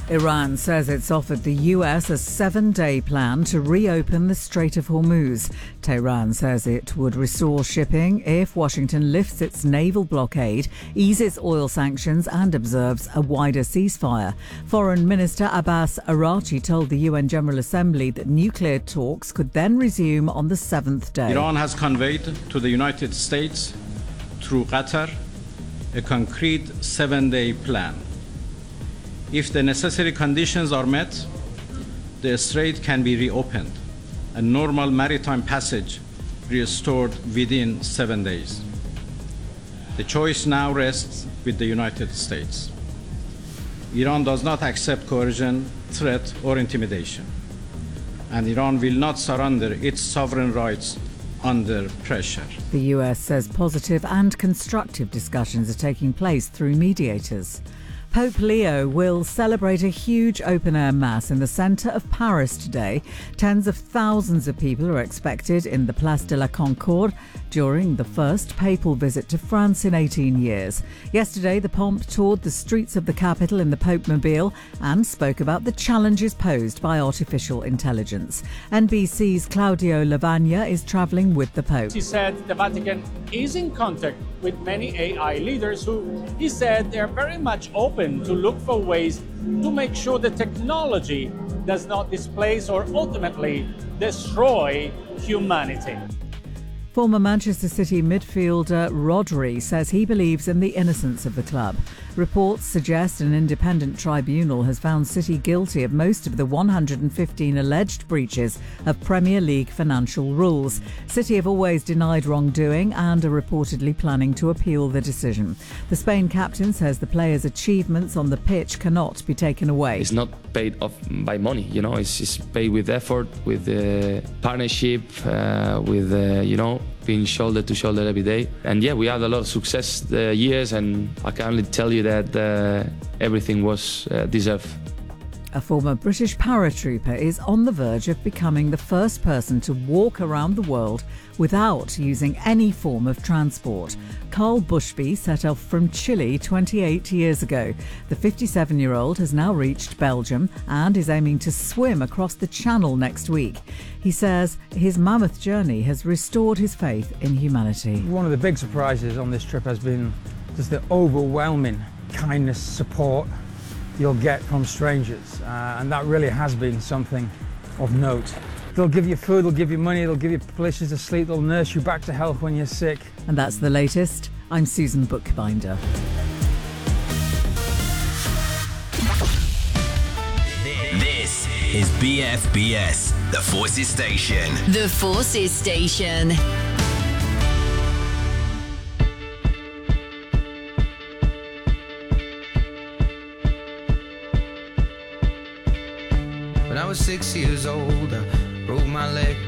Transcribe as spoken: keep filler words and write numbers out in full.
Iran says it's offered the U S a seven-day plan to reopen the Strait of Hormuz. Tehran says it would restore shipping if Washington lifts its naval blockade, eases oil sanctions and observes a wider ceasefire. Foreign Minister Abbas Araghchi told the U N General Assembly that nuclear talks could then resume on the seventh day. Iran has conveyed to the United States, through Qatar, a concrete seven-day plan. If the necessary conditions are met, the strait can be reopened and normal maritime passage restored within seven days. The choice now rests with the United States. Iran does not accept coercion, threat, or intimidation, and Iran will not surrender its sovereign rights under pressure. The U S says positive and constructive discussions are taking place through mediators. Pope Leo will celebrate a huge open-air mass in the centre of Paris today. Tens of thousands of people are expected in the Place de la Concorde during the first papal visit to France in eighteen years. Yesterday, the Pomp toured the streets of the capital in the Pope-mobile and spoke about the challenges posed by artificial intelligence. N B C's Claudio Lavagna is travelling with the Pope. He said the Vatican is in contact with many A I leaders who, he said, they're very much open to look for ways to make sure the technology does not displace or ultimately destroy humanity. Former Manchester City midfielder Rodri says he believes in the innocence of the club. Reports suggest an independent tribunal has found City guilty of most of the one hundred fifteen alleged breaches of Premier League financial rules. City have always denied wrongdoing and are reportedly planning to appeal the decision. The Spain captain says the players' achievements on the pitch cannot be taken away. It's not paid off by money, you know, it's, it's paid with effort, with uh, partnership, uh, with, uh, you know, being shoulder to shoulder every day. And yeah, we had a lot of success the years, and I can only tell you that uh, everything was uh, deserved. A former British paratrooper is on the verge of becoming the first person to walk around the world without using any form of transport. Carl Bushby set off from Chile twenty-eight years ago. The fifty-seven-year-old has now reached Belgium and is aiming to swim across the Channel next week. He says his mammoth journey has restored his faith in humanity. One of the big surprises on this trip has been just the overwhelming kindness, support you'll get from strangers, uh, and that really has been something of note. They'll give you food, they'll give you money, they'll give you places to sleep, they'll nurse you back to health when you're sick. And that's the latest. I'm Susan Bookbinder. This is B F B S, The Forces Station. The Forces Station. When I was six years old, I broke my leg